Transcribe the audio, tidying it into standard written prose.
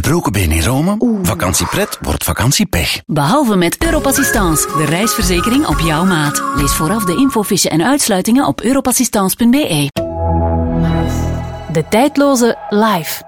gebroken been in Rome? Vakantiepret wordt vakantiepech. Behalve met Europassistance, de reisverzekering op jouw maat. Lees vooraf de infofiche en uitsluitingen op europassistance.be. De tijdloze Life.